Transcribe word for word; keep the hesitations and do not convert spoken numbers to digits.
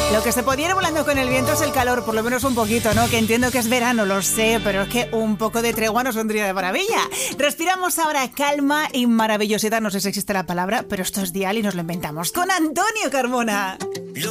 Lo que se podía ir volando con el viento es el calor, por lo menos un poquito, ¿no? Que entiendo que es verano, lo sé, pero es que un poco de tregua nos vendría de maravilla. Respiramos ahora calma y maravillosidad, no sé si existe la palabra, pero esto es Dial y nos lo inventamos. Con Antonio Carmona.